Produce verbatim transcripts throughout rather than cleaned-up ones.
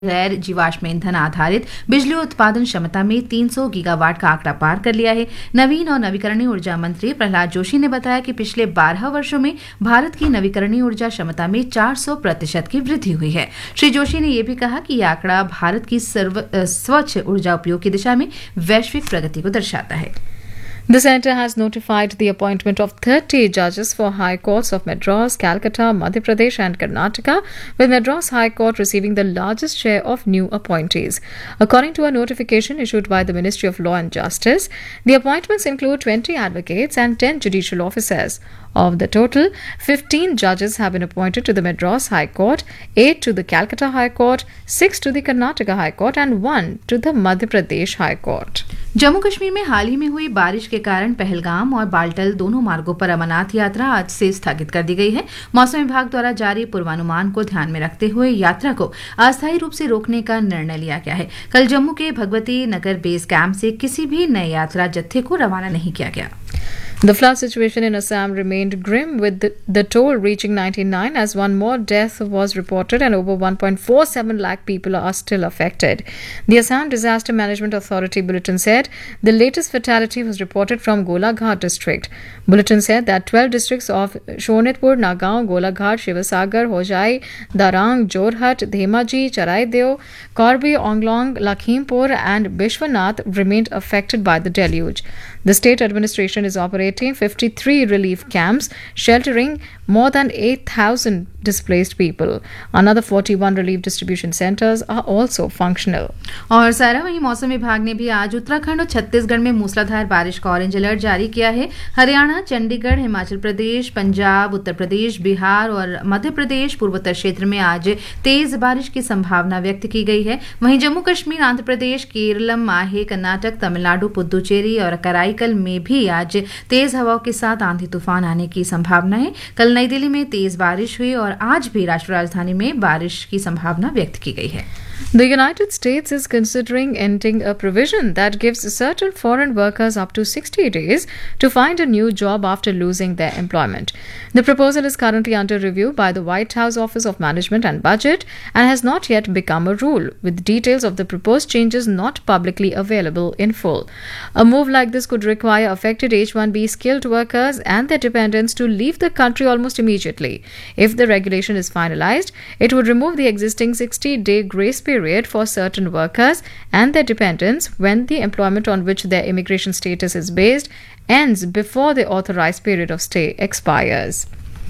गैर जीवाश्म ईंधन आधारित बिजली उत्पादन क्षमता में तीन सौ गीगावाट का आंकड़ा पार कर लिया है। नवीन और नवीकरणीय ऊर्जा मंत्री प्रहलाद जोशी ने बताया कि पिछले बारह वर्षों में भारत की नवीकरणीय ऊर्जा क्षमता में चार सौ प्रतिशत की वृद्धि हुई है। श्री जोशी ने यह भी कहा कि यह आंकड़ा भारत की सर्व स्वच्छ ऊर्जा उपयोग की दिशा में वैश्विक प्रगति को दर्शाता है। The centre has notified the appointment of thirty judges for High Courts of Madras, Calcutta, Madhya Pradesh and Karnataka, with Madras High Court receiving the largest share of new appointees. According to a notification issued by the Ministry of Law and Justice, the appointments include twenty advocates and ten judicial officers. Of the total, fifteen judges have been appointed to the Madras High Court, eight to the Calcutta High Court, six to the Karnataka High Court and one to the Madhya Pradesh High Court. Jammu Kashmir में हाल ही में हुई बारिश के कारण पहलगाम और बाल्टल दोनों मार्गों पर अमरनाथ यात्रा आज से स्थगित कर दी गई है। मौसम विभाग द्वारा जारी पूर्वानुमान को ध्यान में रखते हुए यात्रा को अस्थायी रूप से रोकने का निर्णय लिया गया है। कल जम्मू के भगवती नगर बेस कैंप से किसी भी नए यात्रा जत्थे को रवाना नहीं किया गया। The flood situation in Assam remained grim, with the, the toll reaching ninety-nine as one more death was reported and over one point four seven lakh people are still affected. The Assam Disaster Management Authority bulletin said the latest fatality was reported from Golaghat district. Bulletin said that twelve districts of Shonitpur, Nagaon, Golaghat, Shivasagar, Hojai, Darang, Jorhat, Dhemaji, Charaideo, Korbi, Onglong, Lakhimpur and Bishwanath remained affected by the deluge. The state administration is operating fifty-three relief camps, sheltering more than eight thousand displaced people. Another forty-one relief distribution centers are also functional. और सारा वहीं मौसम विभाग ने भी आज उत्तराखंड और छत्तीसगढ़ में मूसलाधार बारिश का ऑरेंज अलर्ट जारी किया है। हरियाणा, चंडीगढ़, हिमाचल प्रदेश, पंजाब, उत्तर प्रदेश, बिहार और मध्य प्रदेश पूर्वोत्तर क्षेत्र में आज तेज बारिश की संभावना व्यक्त की गई है। वहीं जम्मू कश्मीर, आंध्र प्रदेश, केरलम, माहे, कर्नाटक, तमिलनाडु, पुदुचेरी और कराईकल में भी आज तेज हवाओं के साथ आंधी तूफान आने की संभावना है। कल नई दिल्ली में तेज बारिश हुई और आज भी राष्ट्रीय राजधानी में बारिश की संभावना व्यक्त की गई है। The United States is considering ending a provision that gives certain foreign workers up to sixty days to find a new job after losing their employment. The proposal is currently under review by the White House Office of Management and Budget and has not yet become a rule, with details of the proposed changes not publicly available in full. A move like this could require affected H one B skilled workers and their dependents to leave the country almost immediately. If the regulation is finalized, it would remove the existing sixty-day grace period period for certain workers and their dependents when the employment on which their immigration status is based ends before the authorized period of stay expires.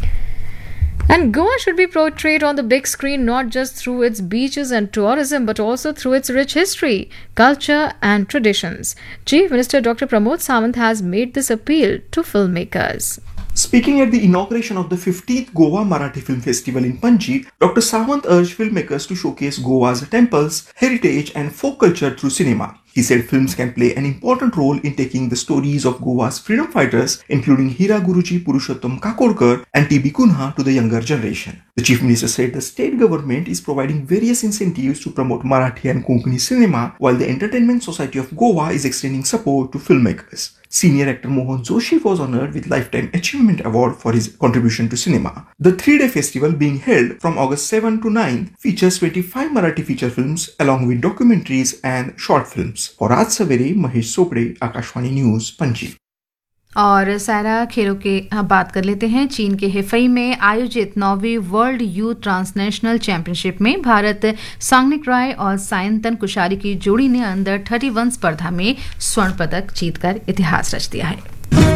And Goa should be portrayed on the big screen not just through its beaches and tourism but also through its rich history, culture and traditions. Chief Minister Doctor Pramod Sawant has made this appeal to filmmakers. Speaking at the inauguration of the fifteenth Goa Marathi Film Festival in Panji, Doctor Sawant urged filmmakers to showcase Goa's temples, heritage and folk culture through cinema. He said films can play an important role in taking the stories of Goa's freedom fighters, including Hira Guruji Purushottam Kakorkar and T B Kunha, to the younger generation. The Chief Minister said the state government is providing various incentives to promote Marathi and Konkani cinema, while the Entertainment Society of Goa is extending support to filmmakers. Senior actor Mohan Joshi was honored with Lifetime Achievement Award for his contribution to cinema. The three-day festival, being held from August seventh to ninth, features twenty-five Marathi feature films along with documentaries and short films. For Raj Saveri, Mahesh Sopde, Akashvani News, Panji. और सारा खेलों के बात कर लेते हैं। चीन के हेफई में आयोजित नौवीं वर्ल्ड यूथ ट्रांसनेशनल चैंपियनशिप में भारत सांगनिक राय और सायंतन कुशारी की जोड़ी ने अंडर इकतीस स्पर्धा में स्वर्ण पदक जीतकर इतिहास रच दिया है।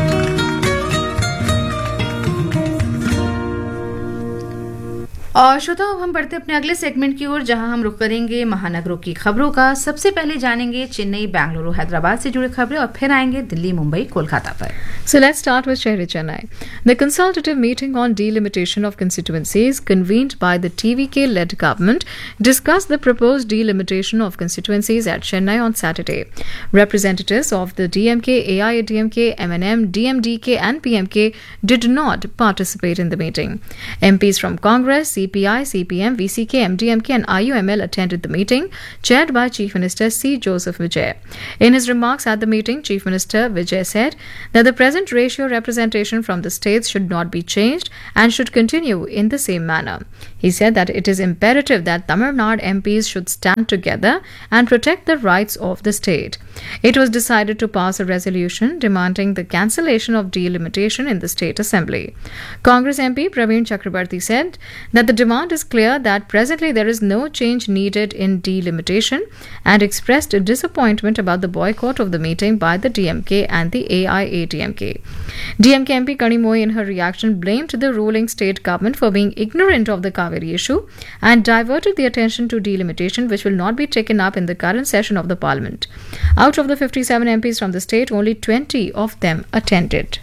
और श्रोताओं, अब हम बढ़ते अपने अगले सेगमेंट की ओर, जहां हम रुख करेंगे महानगरों की खबरों का। सबसे पहले जानेंगे चेन्नई, बेंगलुरु, हैदराबाद से जुड़ी खबरें और फिर आएंगे दिल्ली, मुंबई, कोलकाता पर। So let's start with Shehri Chennai. The consultative meeting on delimitation of constituencies convened by the T V K-led government discussed the proposed delimitation of constituencies at Chennai on Saturday. Representatives of the D M K, A I A D M K, M N M, D M D K and P M K did not participate in the meeting. M Ps from Congress, C C P I, C P M, V C K, M D M K and I U M L attended the meeting, chaired by Chief Minister C. Joseph Vijay. In his remarks at the meeting, Chief Minister Vijay said that the present ratio representation from the states should not be changed and should continue in the same manner. He said that it is imperative that Tamil Nadu M Ps should stand together and protect the rights of the state. It was decided to pass a resolution demanding the cancellation of delimitation in the State Assembly. Congress M P Praveen Chakrabarti said that the demand is clear that presently there is no change needed in delimitation and expressed disappointment about the boycott of the meeting by the D M K and the A I A D M K. D M K M P Kanimoy in her reaction blamed the ruling state government for being ignorant of the Kaveri issue and diverted the attention to delimitation, which will not be taken up in the current session of the parliament. Out of the fifty-seven M Ps from the state, only twenty of them attended.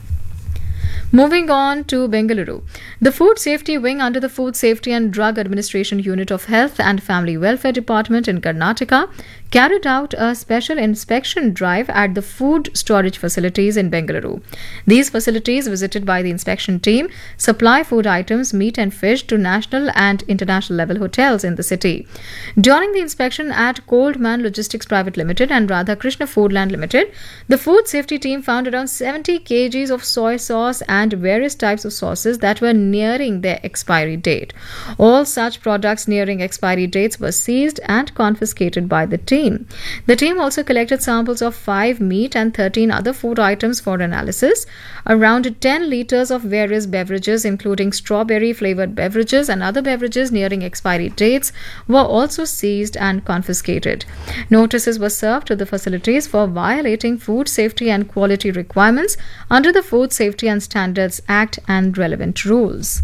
Moving on to Bengaluru. The Food Safety Wing under the Food Safety and Drug Administration Unit of Health and Family Welfare Department in Karnataka carried out a special inspection drive at the food storage facilities in Bengaluru. These facilities, visited by the inspection team, supply food items, meat and fish to national and international level hotels in the city. During the inspection at Coldman Logistics Private Limited and Radha Krishna Foodland Limited, the food safety team found around seventy kilograms of soy sauce and various types of sauces that were nearing their expiry date. All such products nearing expiry dates were seized and confiscated by the team. The team also collected samples of five meat and thirteen other food items for analysis. Around ten litres of various beverages, including strawberry flavoured beverages and other beverages nearing expiry dates, were also seized and confiscated. Notices were served to the facilities for violating food safety and quality requirements under the Food Safety and Standards Act and relevant rules.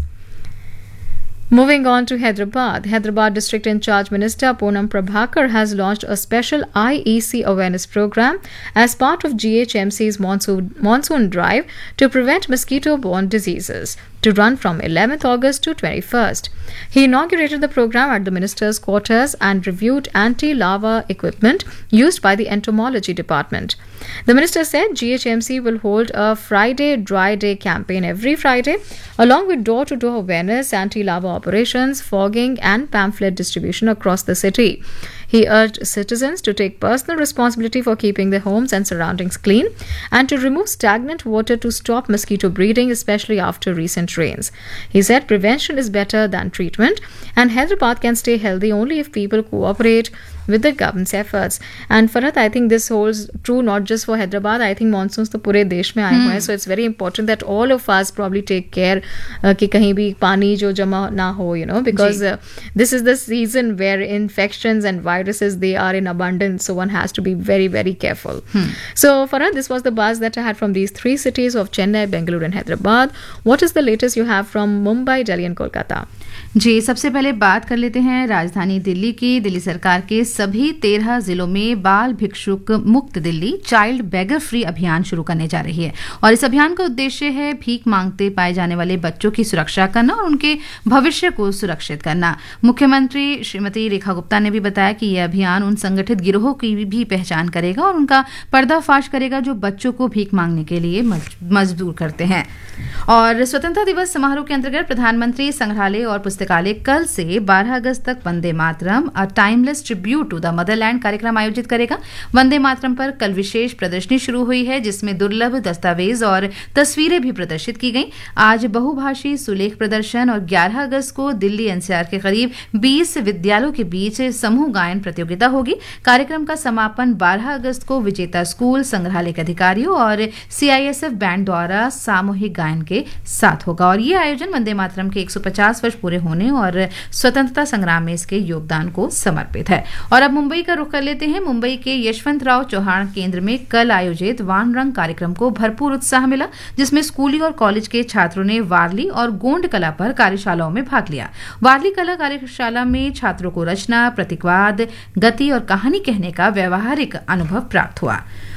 Moving on to Hyderabad. Hyderabad District in Charge Minister Poonam Prabhakar has launched a special I E C awareness program as part of G H M C's monsoon, monsoon drive to prevent mosquito-borne diseases, to run from eleventh August to twenty-first. He inaugurated the program at the minister's quarters and reviewed anti-larva equipment used by the entomology department. The minister said G H M C will hold a Friday Dry Day campaign every Friday, along with door-to-door awareness, anti-larva operations, fogging and pamphlet distribution across the city. He urged citizens to take personal responsibility for keeping their homes and surroundings clean and to remove stagnant water to stop mosquito breeding, especially after recent rains. He said prevention is better than treatment and Hyderabad can stay healthy only if people cooperate with the government's efforts. And Farhat, I think this holds true not just for Hyderabad. I think monsoons to pure desh mein aaye hue hain, so it's very important that all of us probably take care uh, ki kahin bhi pani jo jama na ho, you know, because uh, this is the season where infections and viruses, they are in abundance, so one has to be very very careful. Hmm. So Farhat, this was the buzz that I had from these three cities of Chennai, Bengaluru and Hyderabad. What is the latest you have from Mumbai, Delhi and Kolkata? जी, सबसे पहले बात कर लेते हैं राजधानी दिल्ली की। दिल्ली सरकार के सभी तेरह जिलों में बाल भिक्षुक मुक्त दिल्ली चाइल्ड बेगर फ्री अभियान शुरू करने जा रही है और इस अभियान का उद्देश्य है भीख मांगते पाए जाने वाले बच्चों की सुरक्षा करना और उनके भविष्य को सुरक्षित करना। मुख्यमंत्री श्रीमती रेखा गुप्ता ने भी बताया कि यह अभियान उन संगठित गिरोहों की भी पहचान करेगा और उनका पर्दाफाश करेगा जो बच्चों को भीख मांगने के लिए मजबूर करते हैं। और स्वतंत्रता दिवस समारोह के अंतर्गत प्रधानमंत्री संग्रहालय और पुस्तकालय कल से बारह अगस्त तक Vande Mataram a timeless tribute to the Motherland कार्यक्रम आयोजित करेगा। वंदे मातरम पर कल विशेष प्रदर्शनी शुरू हुई है जिसमें दुर्लभ दस्तावेज और तस्वीरें भी प्रदर्शित की गईं। आज बहुभाषी सुलेख प्रदर्शन और ग्यारह अगस्त को दिल्ली एनसीआर के करीब बीस विद्यालयों के बीच समूह गायन प्रतियोगिता होगी। कार्यक्रम का समापन बारह अगस्त को विजेता स्कूल, संग्रहालय के अधिकारियों और सीआईएसएफ बैंड द्वारा सामूहिक गायन के साथ होगा और ये आयोजन वंदे मातरम के एक सौ पचास वर्ष पूरे होने और स्वतंत्रता संग्राम में इसके योगदान को समर्पित है। और अब मुंबई का रुख कर लेते हैं। मुंबई के यशवंतराव चौहान केंद्र में कल आयोजित वान रंग कार्यक्रम को भरपूर उत्साह मिला जिसमें स्कूली और कॉलेज के छात्रों ने वारली और गोंड कला पर कार्यशालाओं में भाग लिया। वारली कला कार्यशाला में छात्रों को रचना, प्रतीकवाद, गति और कहानी कहने का व्यवहारिक अनुभव प्राप्त हुआ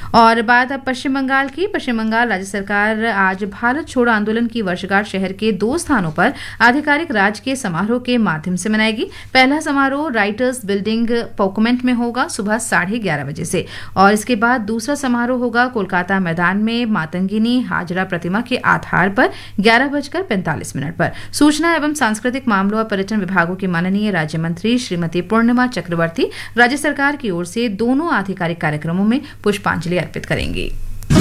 और बात अब पश्चिम बंगाल की। पश्चिम बंगाल राज्य सरकार आज भारत छोड़ो आंदोलन की वर्षगांठ शहर के दो स्थानों पर आधिकारिक राजकीय समारोह के माध्यम से मनाएगी। पहला समारोह राइटर्स बिल्डिंग पोकमेंट में होगा सुबह साढ़े ग्यारह बजे से, और इसके बाद दूसरा समारोह होगा कोलकाता मैदान में मातंगिनी हाजरा प्रतिमा के आधार पर ग्यारह बजकर पैंतालीस मिनट पर। सूचना एवं सांस्कृतिक मामलों और पर्यटन विभागों की माननीय राज्य मंत्री श्रीमती पूर्णिमा चक्रवर्ती राज्य सरकार की ओर से दोनों आधिकारिक कार्यक्रमों में पुष्पांजलि अर्पित करेंगी।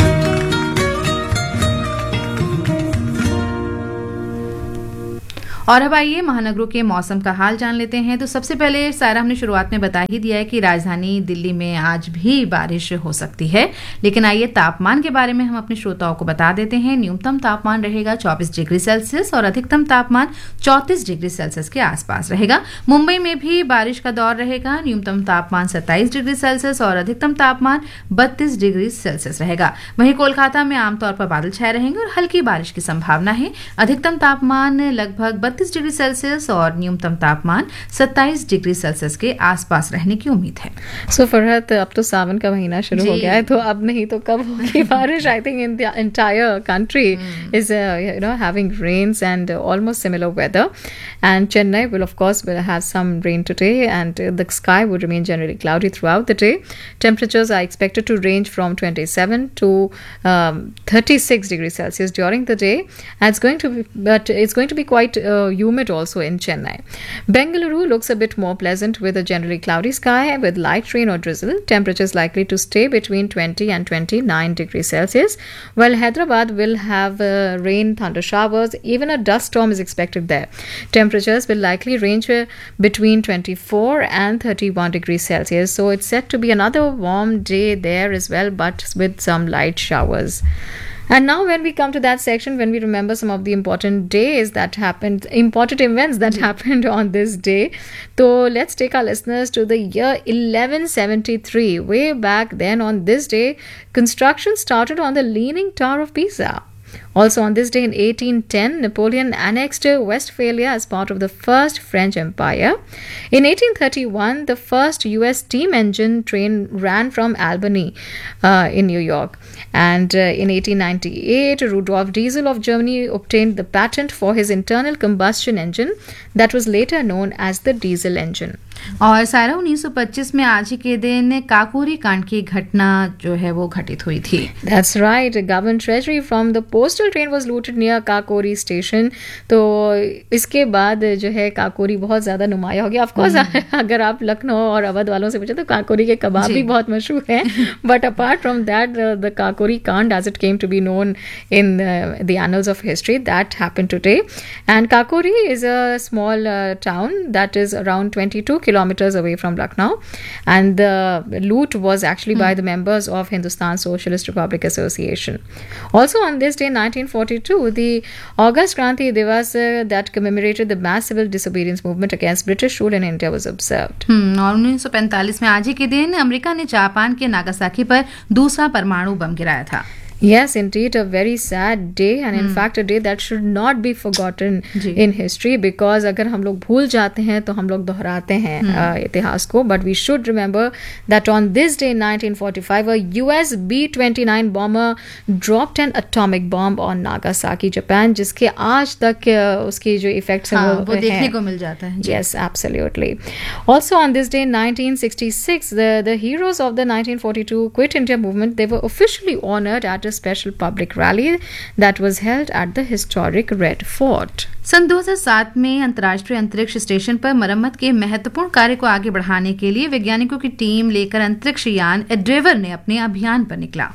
और अब आइए महानगरों के मौसम का हाल जान लेते हैं। तो सबसे पहले सारा हमने शुरुआत में बता ही दिया है कि राजधानी दिल्ली में आज भी बारिश हो सकती है, लेकिन आइए तापमान के बारे में हम अपने श्रोताओं को बता देते हैं। न्यूनतम तापमान रहेगा चौबीस डिग्री सेल्सियस और अधिकतम तापमान चौंतीस डिग्री सेल्सियस के आसपास रहेगा। मुंबई में भी बारिश का दौर रहेगा। न्यूनतम तापमान सत्ताईस डिग्री सेल्सियस और अधिकतम तापमान बत्तीस डिग्री सेल्सियस रहेगा। वहीं कोलकाता में आमतौर पर बादल छाए रहेंगे और हल्की बारिश की संभावना है। अधिकतम तापमान लगभग बत्तीस डिग्री सेल्सियस और न्यूनतम तापमान सत्ताईस डिग्री सेल्सियस के आसपास रहने की उम्मीद है। सो so, फरहत, अब तो सावन का महीना शुरू हो गया है, तो अब नहीं तो कब होगी बारिश? I think in the entire country is you know having rains and almost similar weather, and Chennai will of course will have some rain today, and the sky would remain generally cloudy throughout the day. Temperatures are expected to range from twenty-seven to um, thirty-six degrees Celsius during the day, and it's going to be but it's going to be quite uh, humid also in Chennai. Bengaluru looks a bit more pleasant with a generally cloudy sky with light rain or drizzle. Temperatures likely to stay between twenty and twenty-nine degrees Celsius, while Hyderabad will have uh, rain, thunder showers, even a dust storm is expected there. Temperatures will likely range uh, between twenty-four and thirty-one degrees Celsius, so it's set to be another warm day there as well, but with some light showers. And now when we come to that section, when we remember some of the important days that happened, important events that happened on this day, so let's take our listeners to the year eleven seventy-three. Way back then on this day, construction started on the Leaning Tower of Pisa. Also on this day in eighteen ten, Napoleon annexed Westphalia as part of the First French Empire. In eighteen thirty-one, the first U S steam engine train ran from Albany uh, in New York. And uh, in eighteen ninety-eight, Rudolf Diesel of Germany obtained the patent for his internal combustion engine that was later known as the diesel engine. और सारा उन्नीस सौ पच्चीस में आज ही के दिन काकोरी कांड की घटना जो है वो घटित हुई थी। That's right. Government treasury from the postal train was looted near Kakori station. तो इसके बाद जो है काकोरी बहुत ज़्यादा नुमाया हो गया। ऑफ कोर्स अगर आप लखनऊ और अवध वालों से पूछे तो काकोरी के कबाब भी बहुत मशहूर हैं, but apart from that the Kakori कांड as it came to be known in uh, the annals of history, that happened today. And Kakori is a small uh, town that is around twenty-two kilometers away from Lucknow, and the loot was actually mm. by the members of Hindustan Socialist Republic Association. Also on this day nineteen forty-two, the August Kranti Divas uh, that commemorated the mass civil disobedience movement against British rule in India was observed. hmm, और उन्नीस सौ पैंतालीस में आज ही के दिन America ने Japan के नागासाकी पर दूसरा परमाणु बम गिराया था। Yes, indeed, a very sad day, and in hmm. fact a day that should not be forgotten in history, because अगर हम लोग भूल जाते हैं तो हम लोग दोहराते हैं hmm. uh, इतिहास को. But we should remember that on this day in nineteen forty-five, a U S B twenty-nine bomber dropped an atomic bomb on Nagasaki, Japan, जिसके आज तक uh, उसकी जो effects हैं हाँ, वो देखने को मिल जाता है. Yes, absolutely. Also on this day in nineteen sixty-six, the the heroes of the nineteen forty-two Quit India movement, they were officially honored at a special public rally that was held at the historic Red Fort. सन दो हज़ार सात में अंतर्राष्ट्रीय अंतरिक्ष station पर मरम्मत के महत्वपूर्ण कार्य को आगे बढ़ाने के लिए वैज्ञानिकों की टीम लेकर अंतरिक्ष यान एंडेवर ने अपने अभियान पर निकला।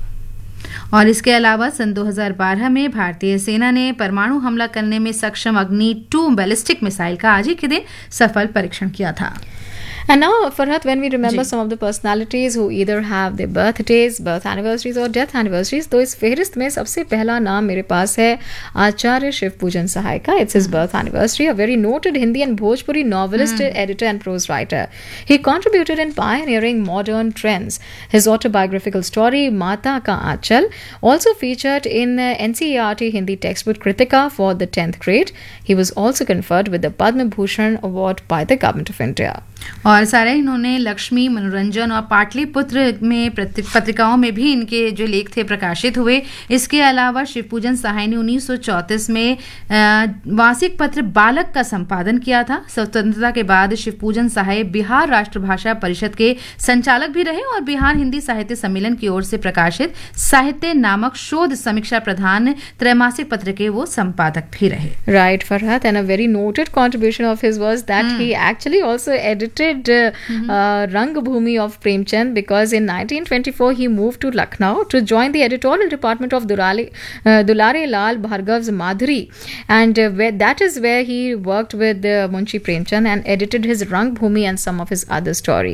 और इसके अलावा सन दो हज़ार बारह में भारतीय सेना ने परमाणु हमला करने में सक्षम अग्नि टू बैलिस्टिक मिसाइल का आज ही के दिन सफल परीक्षण किया था। And now, Farhat, when we remember some of the personalities who either have their birthdays, birth anniversaries or death anniversaries, तो इस फहरिस्त में सबसे पहला नाम मेरे पास है आचार्य शिव पूजन सहाय का. It's his birth anniversary. A very noted Hindi and Bhojpuri novelist, mm. editor and prose writer. He contributed in pioneering modern trends. His autobiographical story, Mata Ka Aanchal, also featured in uh, N C E R T Hindi textbook Kritika for the tenth grade. He was also conferred with the Padma Bhushan Award by the Government of India. और और सारा इन्होंने लक्ष्मी, मनोरंजन और पाटलिपुत्र में पत्रिकाओं में भी इनके जो लेख थे प्रकाशित हुए। इसके अलावा शिवपूजन सहाय ने उन्नीस सौ चौंतीस में मासिक पत्र बालक का संपादन किया था। स्वतंत्रता के बाद शिवपूजन सहाय बिहार राष्ट्रभाषा परिषद के संचालक भी रहे और बिहार हिंदी साहित्य सम्मेलन की ओर से प्रकाशित साहित्य नामक शोध समीक्षा प्रधान त्रैमासिक पत्र के वो संपादक भी रहे। Right, Farhat, and a very noted contribution of his was that hmm. he actually also edited uh, mm-hmm. uh, Rangbhumi of Premchand, because in nineteen twenty-four he moved to Lucknow to join the editorial department of Dulare, uh, Dulare Lal Bhargav's Madhuri, and uh, where, that is where he worked with uh, Munshi Premchand and edited his Rangbhumi and some of his other stories.